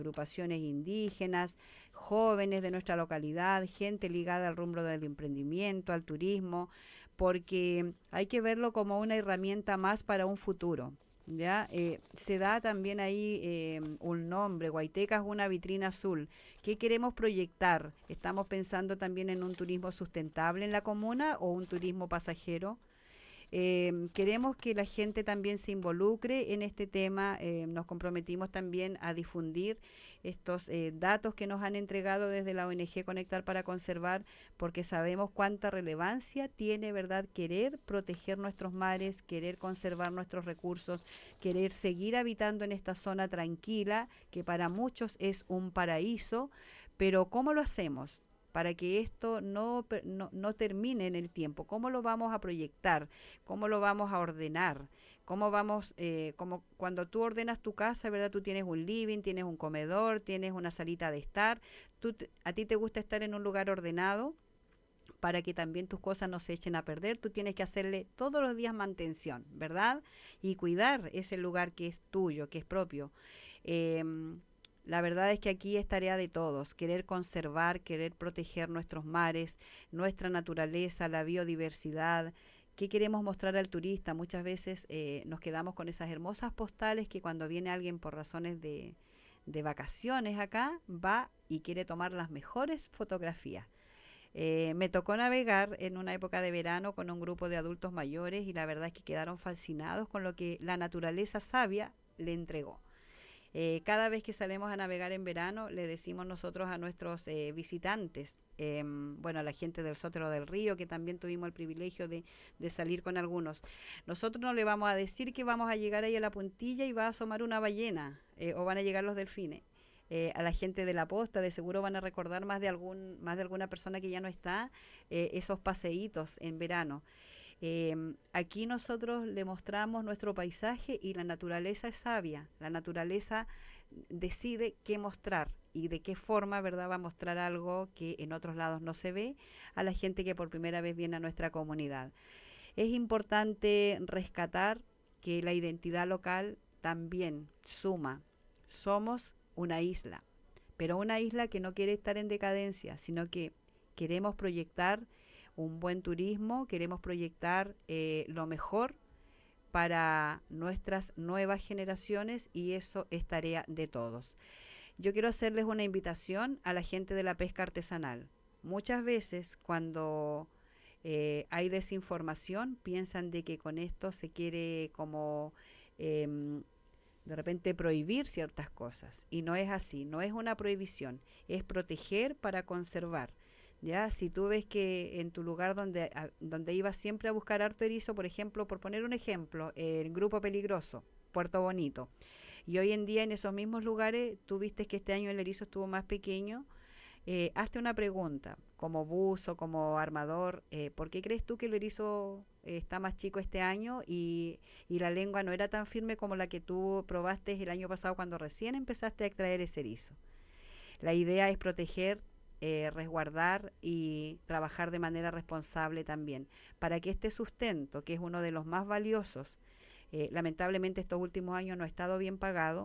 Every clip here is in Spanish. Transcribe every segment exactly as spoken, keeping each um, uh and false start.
agrupaciones indígenas, jóvenes de nuestra localidad, gente ligada al rumbo del emprendimiento, al turismo, porque hay que verlo como una herramienta más para un futuro. ¿Ya? Eh, se da también ahí eh, un nombre, Guaiteca es una vitrina azul. ¿Qué queremos proyectar? ¿Estamos pensando también en un turismo sustentable en la comuna o un turismo pasajero? Eh, queremos que la gente también se involucre en este tema, eh, nos comprometimos también a difundir estos eh, datos que nos han entregado desde la O N G Conectar para Conservar, porque sabemos cuánta relevancia tiene, ¿verdad?, querer proteger nuestros mares, querer conservar nuestros recursos, querer seguir habitando en esta zona tranquila, que para muchos es un paraíso, pero ¿cómo lo hacemos? Para que esto no, no, no termine en el tiempo. ¿Cómo lo vamos a proyectar? ¿Cómo lo vamos a ordenar? ¿Cómo vamos, eh, como cuando tú ordenas tu casa, ¿verdad? Tú tienes un living, tienes un comedor, tienes una salita de estar. Tú, a ti te gusta estar en un lugar ordenado para que también tus cosas no se echen a perder. Tú tienes que hacerle todos los días mantención, ¿verdad? Y cuidar ese lugar que es tuyo, que es propio. Eh, la verdad es que aquí es tarea de todos, querer conservar, querer proteger nuestros mares, nuestra naturaleza, la biodiversidad. ¿Qué queremos mostrar al turista? Muchas veces eh, nos quedamos con esas hermosas postales que cuando viene alguien por razones de, de vacaciones acá, va y quiere tomar las mejores fotografías. Eh, me tocó navegar en una época de verano con un grupo de adultos mayores y la verdad es que quedaron fascinados con lo que la naturaleza sabia le entregó. Eh, cada vez que salimos a navegar en verano, le decimos nosotros a nuestros eh, visitantes, eh, bueno, a la gente del Sotero del Río, que también tuvimos el privilegio de, de salir con algunos, nosotros no le vamos a decir que vamos a llegar ahí a la puntilla y va a asomar una ballena eh, o van a llegar los delfines. Eh, a la gente de la posta de seguro van a recordar más de algún más de alguna persona que ya no está eh, esos paseitos en verano. Eh, aquí nosotros le mostramos nuestro paisaje y la naturaleza es sabia. La naturaleza decide qué mostrar y de qué forma, ¿verdad?, va a mostrar algo que en otros lados no se ve a la gente que por primera vez viene a nuestra comunidad. Es importante rescatar que la identidad local también suma. Somos una isla, pero una isla que no quiere estar en decadencia, sino que queremos proyectar un buen turismo, queremos proyectar eh, lo mejor para nuestras nuevas generaciones y eso es tarea de todos. Yo quiero hacerles una invitación a la gente de la pesca artesanal. Muchas veces cuando eh, hay desinformación piensan de que con esto se quiere como eh, de repente prohibir ciertas cosas y no es así, no es una prohibición, es proteger para conservar. Ya, si tú ves que en tu lugar donde, a, donde ibas siempre a buscar harto erizo, por ejemplo, por poner un ejemplo, el Grupo Peligroso, Puerto Bonito, y hoy en día en esos mismos lugares tú viste que este año el erizo estuvo más pequeño, eh, hazte una pregunta, como buzo, como armador, eh, ¿por qué crees tú que el erizo eh, está más chico este año y, y la lengua no era tan firme como la que tú probaste el año pasado cuando recién empezaste a extraer ese erizo? La idea es proteger, eh, resguardar y trabajar de manera responsable también, para que este sustento, que es uno de los más valiosos, eh, lamentablemente estos últimos años no ha estado bien pagado,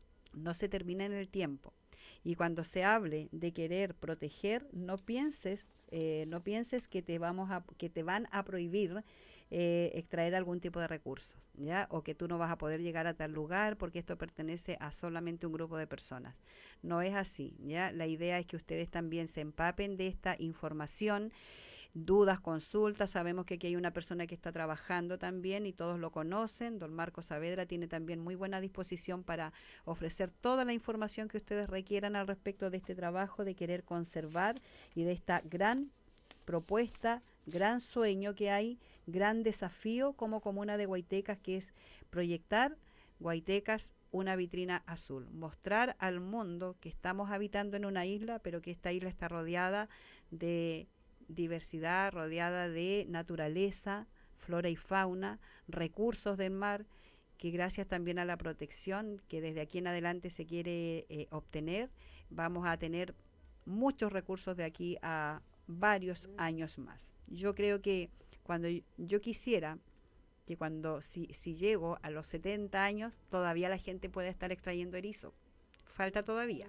no se termina en el tiempo. Y cuando se hable de querer proteger, no pienses, eh, no pienses que te vamos a, que te van a prohibir eh, extraer algún tipo de recursos, ¿ya? O que tú no vas a poder llegar a tal lugar porque esto pertenece a solamente un grupo de personas. No es así, ¿ya? La idea es que ustedes también se empapen de esta información, dudas, consultas. Sabemos que aquí hay una persona que está trabajando también y todos lo conocen. Don Marco Saavedra tiene también muy buena disposición para ofrecer toda la información que ustedes requieran al respecto de este trabajo de querer conservar y de esta gran propuesta, gran sueño que hay, gran desafío como comuna de Guaitecas, que es proyectar Guaitecas una vitrina azul, mostrar al mundo que estamos habitando en una isla, pero que esta isla está rodeada de diversidad, rodeada de naturaleza, flora y fauna, recursos del mar, que gracias también a la protección que desde aquí en adelante se quiere eh, obtener, vamos a tener muchos recursos de aquí a varios años más. Yo creo que cuando yo quisiera que cuando si, si llego a los setenta años todavía la gente pueda estar extrayendo erizo falta todavía,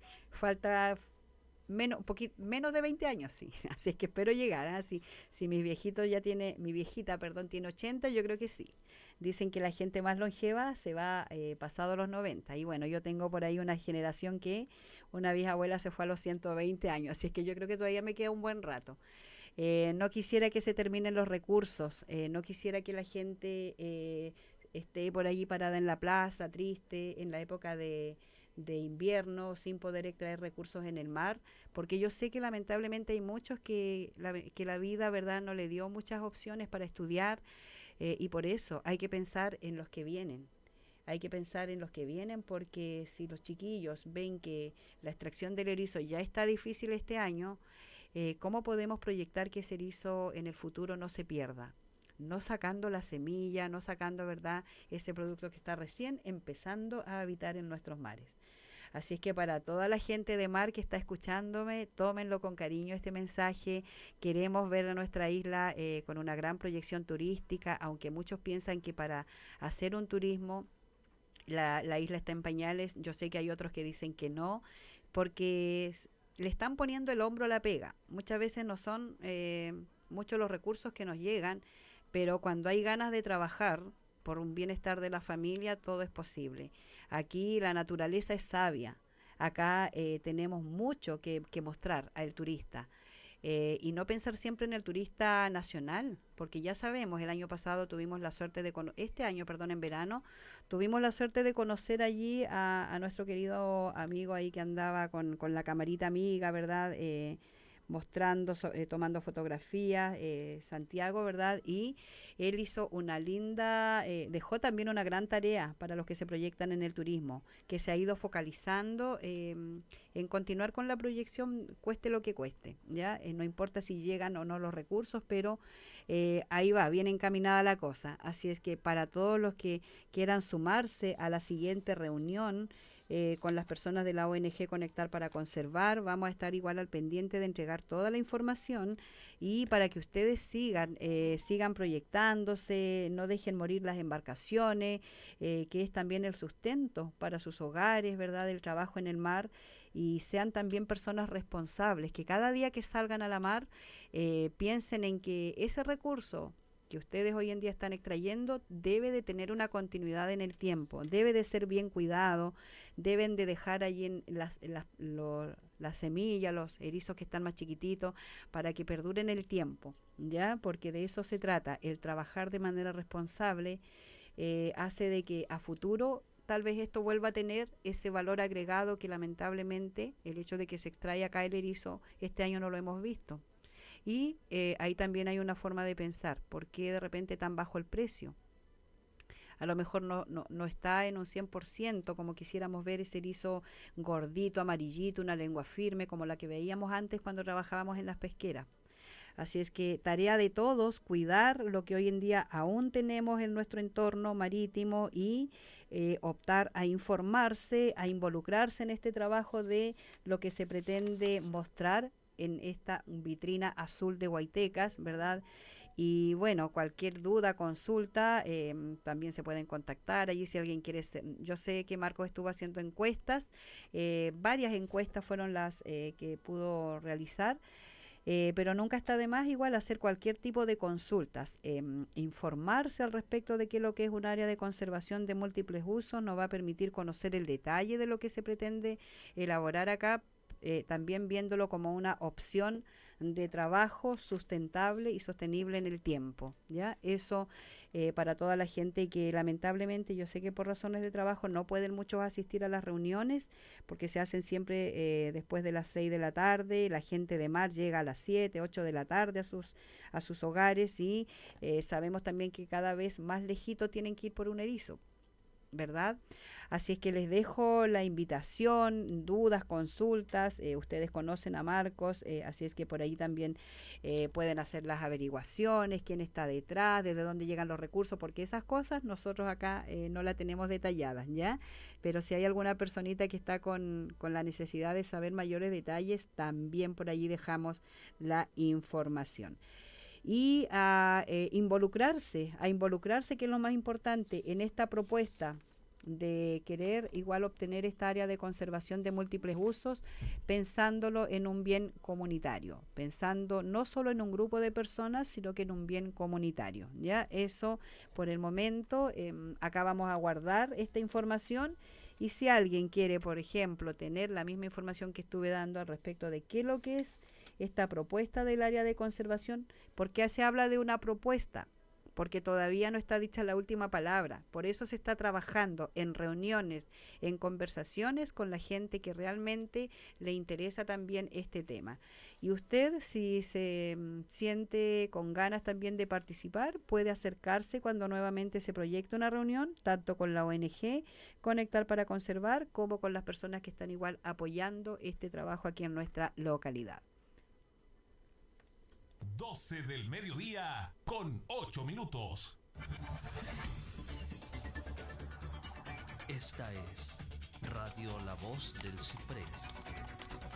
falta menos, poquito, menos de veinte años, sí. Así es que espero llegar. ¿eh? Si, si mi viejito ya tiene, mi viejita, perdón, tiene ochenta, yo creo que sí. Dicen que la gente más longeva se va eh, pasado los noventa. Y bueno, yo tengo por ahí una generación que una vieja abuela se fue a los ciento veinte años. Así es que yo creo que todavía me queda un buen rato. Eh, no quisiera que se terminen los recursos. Eh, no quisiera que la gente eh, esté por allí parada en la plaza, triste, en la época de de invierno sin poder extraer recursos en el mar, porque yo sé que lamentablemente hay muchos que la, que la vida, ¿verdad?, no le dio muchas opciones para estudiar, eh, y por eso hay que pensar en los que vienen. Hay que pensar en los que vienen porque si los chiquillos ven que la extracción del erizo ya está difícil este año, eh, ¿cómo podemos proyectar que ese erizo en el futuro no se pierda? No sacando la semilla, no sacando, ¿verdad?, ese producto que está recién empezando a habitar en nuestros mares. Así es que para toda la gente de mar que está escuchándome, tómenlo con cariño este mensaje. Queremos ver a nuestra isla eh, con una gran proyección turística, aunque muchos piensan que para hacer un turismo la, la isla está en pañales. Yo sé que hay otros que dicen que no, porque le están poniendo el hombro a la pega. Muchas veces no son eh, muchos los recursos que nos llegan, pero cuando hay ganas de trabajar por un bienestar de la familia, todo es posible. Aquí la naturaleza es sabia. Acá eh, tenemos mucho que, que mostrar al turista. Eh, y no pensar siempre en el turista nacional, porque ya sabemos, el año pasado tuvimos la suerte de, este año, perdón, en verano, tuvimos la suerte de conocer allí a, a nuestro querido amigo ahí que andaba con, con la camarita amiga, ¿verdad? Eh, mostrando, so, eh, tomando fotografías, eh, Santiago, ¿verdad? Y él hizo una linda, eh, dejó también una gran tarea para los que se proyectan en el turismo, que se ha ido focalizando eh, en continuar con la proyección, cueste lo que cueste, ¿ya? Eh, no importa si llegan o no los recursos, pero eh, ahí va, bien encaminada la cosa. Así es que para todos los que quieran sumarse a la siguiente reunión, eh, con las personas de la O N G Conectar para Conservar, vamos a estar igual al pendiente de entregar toda la información y para que ustedes sigan, eh, sigan proyectándose, no dejen morir las embarcaciones, eh, que es también el sustento para sus hogares, ¿verdad?, el trabajo en el mar, y sean también personas responsables, que cada día que salgan a la mar eh, piensen en que ese recurso que ustedes hoy en día están extrayendo debe de tener una continuidad en el tiempo, debe de ser bien cuidado, deben de dejar allí en las, en las, lo, las semillas, los erizos que están más chiquititos, para que perduren el tiempo, ¿ya? Porque de eso se trata, el trabajar de manera responsable eh, hace de que a futuro tal vez esto vuelva a tener ese valor agregado que lamentablemente el hecho de que se extraiga acá el erizo este año no lo hemos visto. Y eh, ahí también hay una forma de pensar, ¿por qué de repente tan bajo el precio? A lo mejor no, no, no está en un cien por ciento como quisiéramos ver ese erizo gordito, amarillito, una lengua firme, como la que veíamos antes cuando trabajábamos en las pesqueras. Así es que tarea de todos, cuidar lo que hoy en día aún tenemos en nuestro entorno marítimo y eh, optar a informarse, a involucrarse en este trabajo de lo que se pretende mostrar en esta vitrina azul de Guaitecas, ¿verdad? Y bueno, cualquier duda, consulta, eh, también se pueden contactar allí si alguien quiere ser. Yo sé que Marcos estuvo haciendo encuestas, eh, varias encuestas fueron las eh, que pudo realizar. Eh, pero nunca está de más igual hacer cualquier tipo de consultas, eh, informarse al respecto de qué es lo que es un área de conservación de múltiples usos, nos va a permitir conocer el detalle de lo que se pretende elaborar acá, eh, también viéndolo como una opción de trabajo sustentable y sostenible en el tiempo, ¿ya? Eso eh, para toda la gente que lamentablemente yo sé que por razones de trabajo no pueden muchos asistir a las reuniones porque se hacen siempre eh, después de las seis de la tarde, la gente de mar llega a las siete, ocho de la tarde a sus, a sus hogares y eh, sabemos también que cada vez más lejito tienen que ir por un erizo, ¿verdad? Así es que les dejo la invitación, dudas, consultas, eh, ustedes conocen a Marcos, eh, así es que por ahí también eh, pueden hacer las averiguaciones, quién está detrás, desde dónde llegan los recursos, porque esas cosas nosotros acá eh, no las tenemos detalladas, ¿ya? Pero si hay alguna personita que está con, con la necesidad de saber mayores detalles, también por allí dejamos la información y a eh, involucrarse, a involucrarse, que es lo más importante en esta propuesta de querer igual obtener esta área de conservación de múltiples usos, pensándolo en un bien comunitario, pensando no solo en un grupo de personas, sino que en un bien comunitario. Ya eso por el momento, eh, acá vamos a guardar esta información. Y si alguien quiere, por ejemplo, tener la misma información que estuve dando al respecto de qué es lo que es esta propuesta del área de conservación, porque se habla de una propuesta, porque todavía no está dicha la última palabra. Por eso se está trabajando en reuniones, en conversaciones con la gente que realmente le interesa también este tema. Y usted, si se mm, siente con ganas también de participar, puede acercarse cuando nuevamente se proyecte una reunión, tanto con la O N G Conectar para Conservar, como con las personas que están igual apoyando este trabajo aquí en nuestra localidad. doce del mediodía con ocho minutos. Esta es Radio La Voz del Ciprés.